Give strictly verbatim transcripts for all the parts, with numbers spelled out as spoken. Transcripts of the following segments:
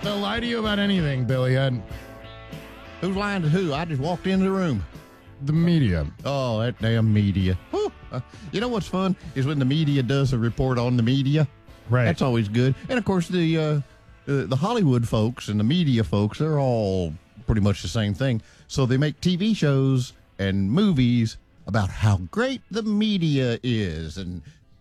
They'll lie to you about anything, Billy Ed. Who's lying to who? I just walked into the room. The media. Oh, that damn media. Whew. Uh, you know what's fun is when the media does a report on the media. Right. That's always good. And, of course, the uh, uh, the Hollywood folks and the media folks, they're all pretty much the same thing. So they make T V shows and movies about how great the media is. And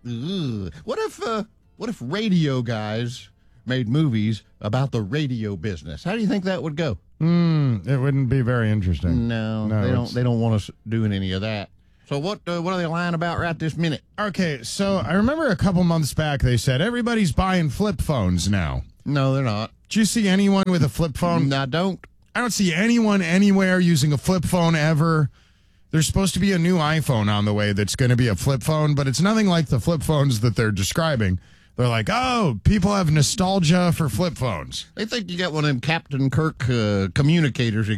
ugh. what if uh, what if radio guys made movies about the radio business? How do you think that would go? Hmm, it wouldn't be very interesting. No, No, they don't. it's- They don't want us doing any of that. So what? Uh, what are they lying about right this minute? Okay, so I remember a couple months back they said everybody's buying flip phones now. No, they're not. Do you see anyone with a flip phone? I don't. I don't see anyone anywhere using a flip phone ever. There's supposed to be a new iPhone on the way that's going to be a flip phone, but it's nothing like the flip phones that they're describing. They're like, oh, people have nostalgia for flip phones. They think you got one of them Captain Kirk uh, communicators.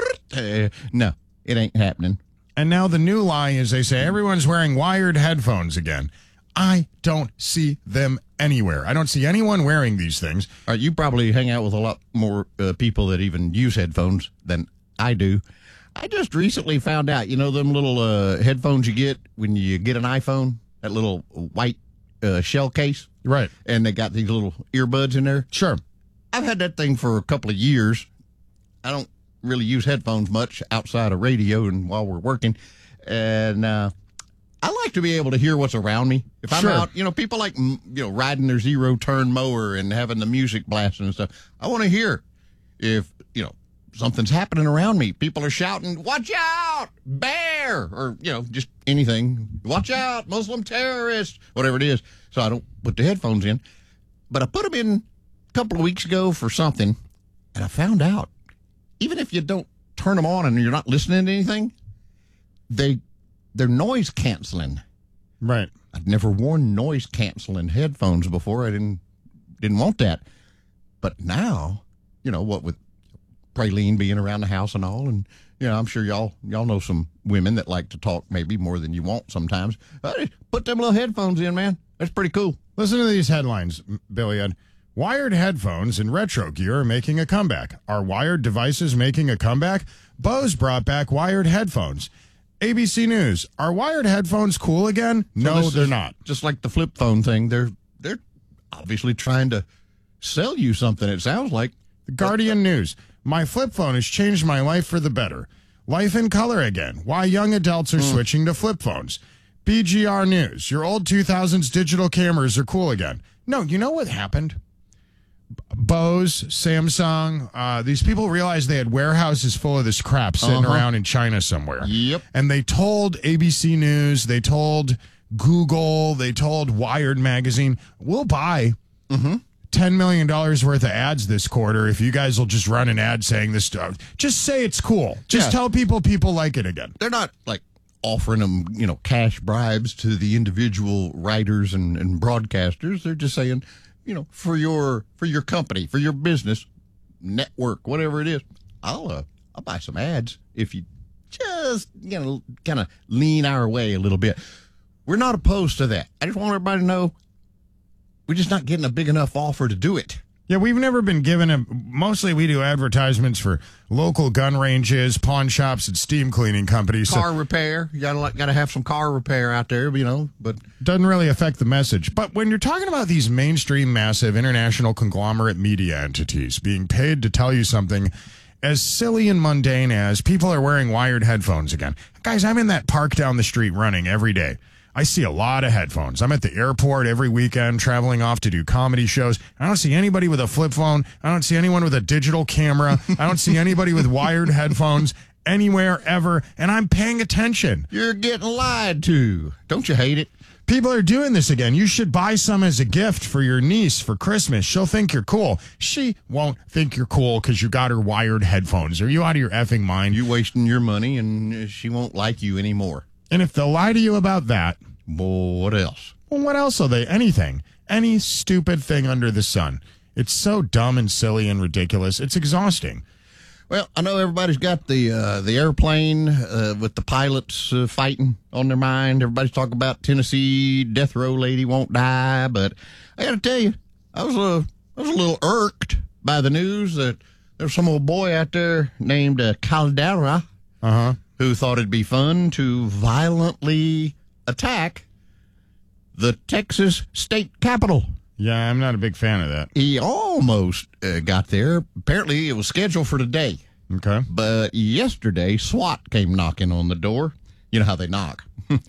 Uh, no, it ain't happening. And now the new lie is they say everyone's wearing wired headphones again. I don't see them anywhere. I don't see anyone wearing these things. All right, you probably hang out with a lot more uh, people that even use headphones than I do. I just recently found out, you know, them little uh, headphones you get when you get an iPhone, that little white uh, shell case. Right. And they got these little earbuds in there. Sure. I've had that thing for a couple of years. I don't really use headphones much outside of radio and while we're working. And uh, I like to be able to hear what's around me. If I'm Sure. out, you know, people like, mm, you know, riding their zero-turn mower and having the music blasting and stuff. I want to hear if, you know, something's happening around me. People are shouting, watch out, bear, or, you know, just anything. Watch out, Muslim terrorists, whatever it is. So I don't put the headphones in. But I put them in a couple of weeks ago for something, and I found out, even if you don't turn them on and you're not listening to anything, they, they're noise canceling. Right. I'd never worn noise canceling headphones before. I didn't didn't want that. But now, you know, what with Praline being around the house and all, and you know, I'm sure y'all y'all know some women that like to talk maybe more than you want sometimes. Hey, put them little headphones in, man. That's pretty cool. Listen to these headlines, Billy Ed. Wired headphones and retro gear are making a comeback. Are wired devices making a comeback? Bose brought back wired headphones. A B C News. Are wired headphones cool again? So No, this they're is not. Just like the flip phone thing, they're they're obviously trying to sell you something. It sounds like. The Guardian News. My flip phone has changed my life for the better. Life in color again. Why young adults are switching to flip phones. B G R News. Your old two thousands digital cameras are cool again. No, you know what happened? Bose, Samsung, uh, these people realized they had warehouses full of this crap sitting Uh-huh. around in China somewhere. Yep. And they told A B C News, they told Google, they told Wired Magazine, we'll buy ten million dollars worth of ads this quarter if you guys will just run an ad saying this stuff. Just say it's cool. Just Yeah. tell people people like it again. They're not like offering them, you know, cash bribes to the individual writers and, and broadcasters. They're just saying, you know, for your for your company, for your business, network, whatever it is, I'll uh, I'll buy some ads if you just, you know, kind of lean our way a little bit. We're not opposed to that. I just want everybody to know we're just not getting a big enough offer to do it. Yeah, we've never been given a. Mostly we do advertisements for local gun ranges, pawn shops, and steam cleaning companies. So Car repair, you gotta like, gotta have some car repair out there, you know. But doesn't really affect the message. But when you're talking about these mainstream, massive, international conglomerate media entities being paid to tell you something as silly and mundane as people are wearing wired headphones again. Guys, I'm in that park down the street running every day. I see a lot of headphones. I'm at the airport every weekend traveling off to do comedy shows. I don't see anybody with a flip phone. I don't see anyone with a digital camera. I don't see anybody with wired headphones anywhere ever. And I'm paying attention. you're getting lied to. Don't you hate it? People are doing this again. You should buy some as a gift for your niece for Christmas. She'll think you're cool. She won't think you're cool because you got her wired headphones. Are you out of your effing mind? You wasting your money, and she won't like you anymore. And if they'll lie to you about that, Boy, what else? well, what else are they? Anything. Any stupid thing under the sun. It's so dumb and silly and ridiculous. It's exhausting. Well, I know everybody's got the uh, the airplane uh, with the pilots uh, fighting on their mind. Everybody's talking about Tennessee death row lady won't die, but I got to tell you, I was a I was a little irked by the news that there's some old boy out there named uh, Caldera Uh-huh. who thought it'd be fun to violently attack the Texas state capitol. Yeah, I'm not a big fan of that. He almost uh, got there. Apparently, it was scheduled for today. Okay. But yesterday, SWAT came knocking on the door. You know how they knock.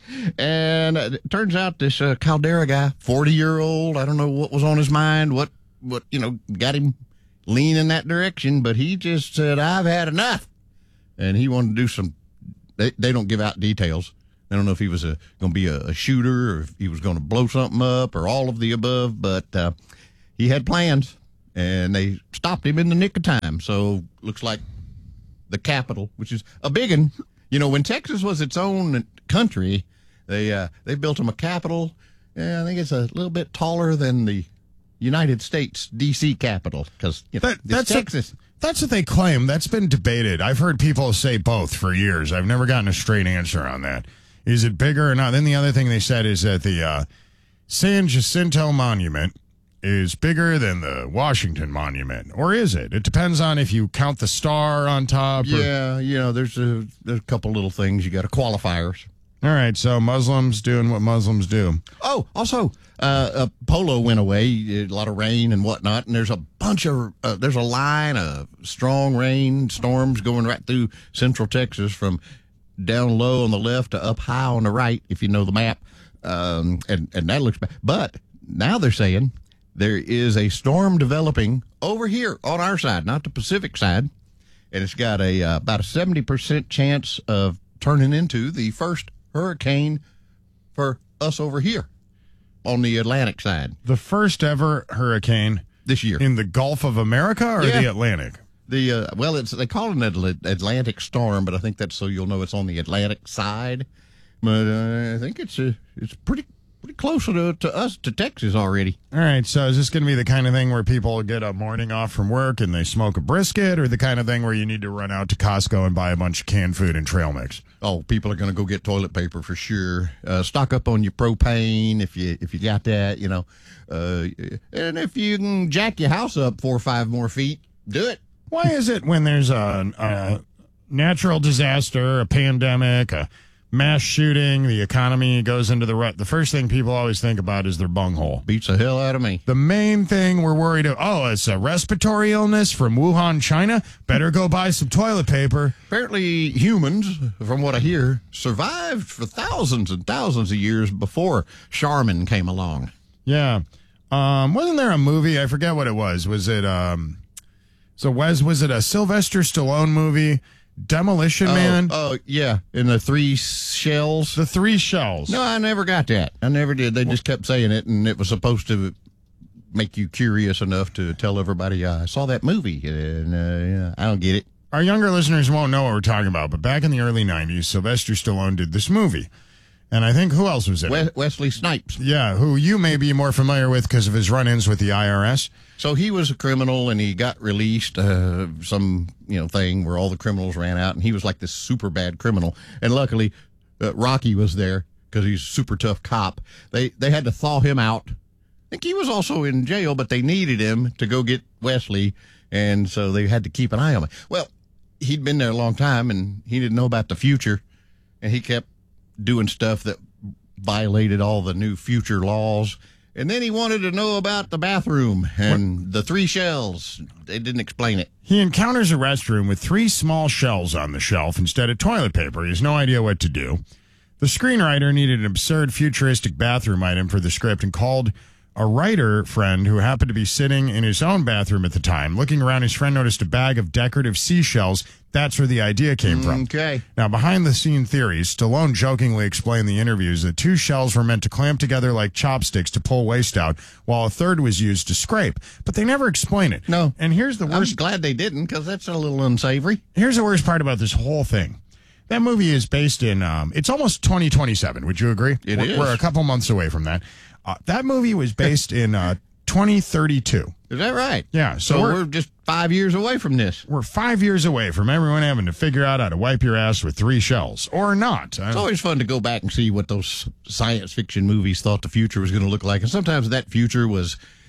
And uh, it turns out this uh, Caldera guy, forty-year-old, I don't know what was on his mind, what, what you know, got him leaning that direction, but he just said, I've had enough. And he wanted to do some, they, they don't give out details. I don't know if he was going to be a, a shooter or if he was going to blow something up or all of the above, but uh, he had plans, and they stopped him in the nick of time. So looks like the Capitol, which is a big one. You know, when Texas was its own country, they uh, they built him a Capitol. Yeah, I think it's a little bit taller than the United States D C Capitol because you know, That- it's that's Texas. A, that's what they claim. That's been debated. I've heard people say both for years. I've never gotten a straight answer on that. Is it bigger or not? Then the other thing they said is that the uh, San Jacinto Monument is bigger than the Washington Monument. Or is it? It depends on if you count the star on top. Or... Yeah, you know, there's a, there's a couple little things. You got a qualifiers. All right, so Muslims doing what Muslims do. Oh, also, uh, uh, Polo went away. A lot of rain and whatnot, and there's a bunch of uh, there's a line of strong rain storms going right through Central Texas from down low on the left to up high on the right, if you know the map, um, and and that looks bad. But now they're saying there is a storm developing over here on our side, not the Pacific side, and it's got a uh, about a seventy percent chance of turning into the first hurricane for us over here on the Atlantic side The first ever hurricane this year. in the Gulf of America or Yeah. the Atlantic? The uh, well, it's they call it an Atl- Atlantic storm, but I think that's so you'll know it's on the Atlantic side. But uh, I think it's uh, it's pretty pretty close to to us to Texas already. All right, so is this going to be the kind of thing where people get a morning off from work and they smoke a brisket, or the kind of thing where you need to run out to Costco and buy a bunch of canned food and trail mix? Oh, people are going to go get toilet paper for sure. Uh, stock up on your propane if you if you got that, you know. Uh, and if you can jack your house up four or five more feet, do it. Why is it when there's a, a natural disaster, a pandemic, a mass shooting, the economy goes into the rut, the first thing people always think about is their bunghole? Beats the hell out of me. The main thing we're worried about, oh, it's a respiratory illness from Wuhan, China. Better go buy some toilet paper. Apparently, humans, from what I hear, survived for thousands and thousands of years before Charmin came along. Yeah. Um, wasn't there a movie? I forget what it was. Was it, um, so Wes, was it a Sylvester Stallone movie? Demolition Man? Oh, oh, yeah, in the three shells. The Three Shells. No, I never got that. I never did. They just kept saying it, and it was supposed to make you curious enough to tell everybody, uh, I saw that movie, and uh, yeah, I don't get it. Our younger listeners won't know what we're talking about, but back in the early nineties, Sylvester Stallone did this movie. And I think, who else was in it? We- Wesley Snipes. Yeah, who you may be more familiar with because of his run-ins with the I R S. So he was a criminal, and he got released, uh, some, you know, thing where all the criminals ran out, and he was like this super bad criminal. And luckily, uh, Rocky was there because he's a super tough cop. They they had to thaw him out. I think he was also in jail, but they needed him to go get Wesley, and so they had to keep an eye on him. Well, he'd been there a long time, and he didn't know about the future, and he kept doing stuff that violated all the new future laws. And then he wanted to know about the bathroom and the three shells. They didn't explain it. He encounters a restroom with three small shells on the shelf instead of toilet paper. He has no idea what to do. The screenwriter needed an absurd futuristic bathroom item for the script and called a writer friend who happened to be sitting in his own bathroom at the time. Looking around, his friend noticed a bag of decorative seashells. That's where the idea came from. Okay. Now, behind the scene theories, Stallone jokingly explained in the interviews that two shells were meant to clamp together like chopsticks to pull waste out, while a third was used to scrape. But they never explain it. No. And here's the I'm worst. glad they didn't, because that's a little unsavory. Here's the worst part about this whole thing. That movie is based in, um, it's almost twenty twenty-seven. Would you agree? It we're, is. We're a couple months away from that. Uh, that movie was based in uh, twenty thirty-two. Is that right? Yeah. So, So we're, we're just five years away from this. we're five years away from everyone having to figure out how to wipe your ass with three shells. Or not. It's always fun to go back and see what those science fiction movies thought the future was going to look like. And sometimes that future was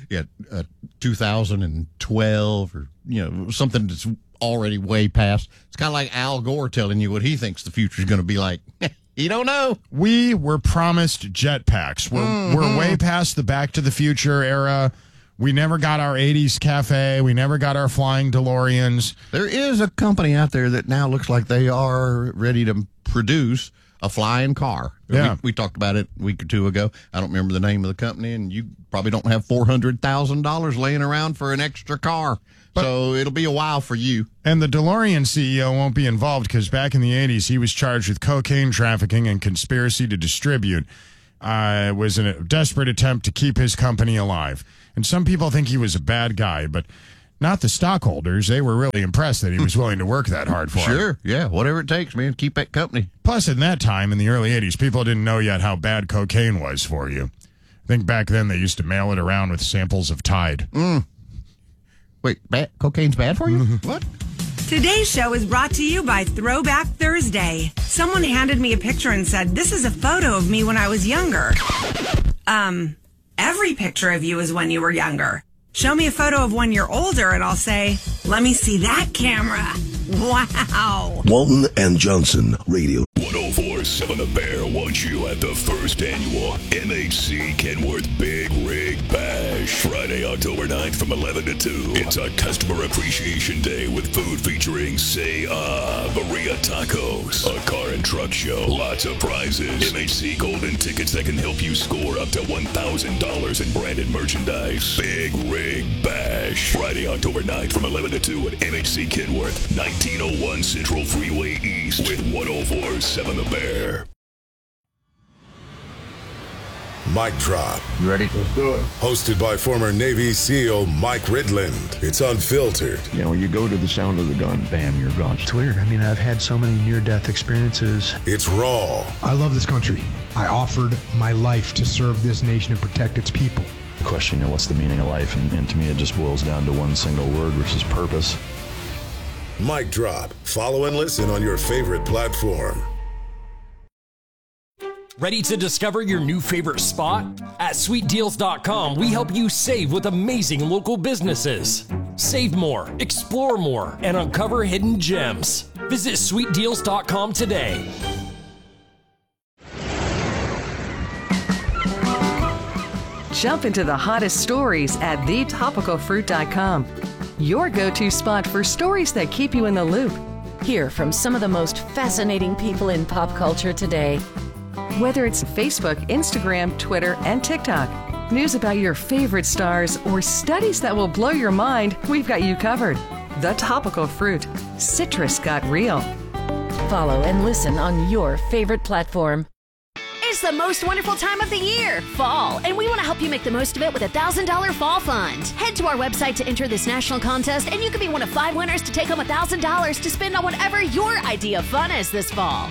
yeah, uh, two thousand twelve or, you know, something that's already way past. It's kind of like Al Gore telling you what he thinks the future is going to be like. You don't know. We were promised jetpacks. We're, mm-hmm. we're way past the Back to the Future era. We never got our eighties cafe. We never got our flying DeLoreans. There is a company out there that now looks like they are ready to produce a flying car. Yeah. We, we talked about it a week or two ago. I don't remember the name of the company, and you probably don't have four hundred thousand dollars laying around for an extra car. But, so it'll be a while for you. And the DeLorean C E O won't be involved because back in the eighties, he was charged with cocaine trafficking and conspiracy to distribute. Uh, it was a desperate attempt to keep his company alive. And some people think he was a bad guy, but not the stockholders. They were really impressed that he was willing to work that hard for Sure, him. yeah, whatever it takes, man. Keep that company. Plus, in that time, in the early eighties, people didn't know yet how bad cocaine was for you. I think back then they used to mail it around with samples of Tide. Mm. Wait, bad, cocaine's bad for you? What? Today's show is brought to you by Throwback Thursday. Someone handed me a picture and said, "This is a photo of me when I was younger." Um, every picture of you is when you were younger. Show me a photo of when you're older and I'll say, "Let me see that camera." Wow. Walton and Johnson Radio. one oh four point seven The Bear wants you at the first annual M H C Kenworth Big Rig Bash. Friday, October ninth from eleven to two. It's a customer appreciation day with food featuring Say Ah, Maria Tacos, a car and truck show, lots of prizes, M H C Golden tickets that can help you score up to one thousand dollars in branded merchandise. Big Rig Bash. Friday, October ninth from eleven to two at M H C Kenworth, nineteen oh one Central Freeway East with one oh four point seven The Bear. Mic Drop. You ready? Let's do it. Hosted by former Navy SEAL Mike Ridland. It's unfiltered. You know, when you go to the sound of the gun, bam, you're gone. It's weird. I mean, I've had so many near-death experiences. It's raw. I love this country. I offered my life to serve this nation and protect its people. Question, you know, what's the meaning of life? And, and to me, it just boils down to one single word, which is purpose. Mic Drop. Follow and listen on your favorite platform. Ready to discover your new favorite spot? At sweet deals dot com, we help you save with amazing local businesses. Save more, explore more, and uncover hidden gems. Visit sweet deals dot com today. Jump into the hottest stories at the topical fruit dot com. Your go-to spot for stories that keep you in the loop. Hear from some of the most fascinating people in pop culture today. Whether it's Facebook, Instagram, Twitter, and TikTok, news about your favorite stars, or studies that will blow your mind, we've got you covered. The Topical Fruit. Citrus got real. Follow and listen on your favorite platform. It's the most wonderful time of the year, fall, and we want to help you make the most of it with a one thousand dollars Fall Fund. Head to our website to enter this national contest, and you could be one of five winners to take home one thousand dollars to spend on whatever your idea of fun is this fall.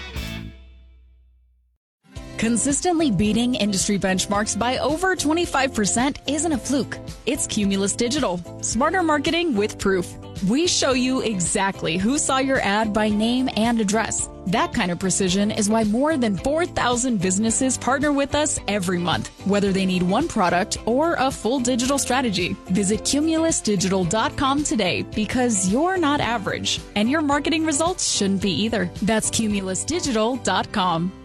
Consistently beating industry benchmarks by over twenty-five percent isn't a fluke. It's Cumulus Digital. Smarter marketing with proof. We show you exactly who saw your ad by name and address. That kind of precision is why more than four thousand businesses partner with us every month, whether they need one product or a full digital strategy. Visit cumulus digital dot com today because you're not average, and your marketing results shouldn't be either. That's cumulus digital dot com.